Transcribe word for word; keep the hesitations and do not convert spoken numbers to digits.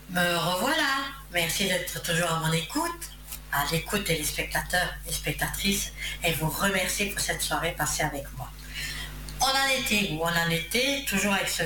Me revoilà. Merci d'être toujours à mon écoute, à l'écoute des spectateurs et spectatrices, et vous remercie pour cette soirée passée avec moi. On en était où? On en était toujours avec ce